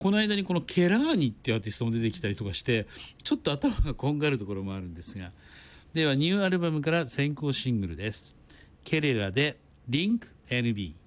この間にこのケラーニっていうアーティストも出てきたりとかして、ちょっと頭がこんがるところもあるんですが、ではニューアルバムから先行シングルです。ケレラでリンク NB。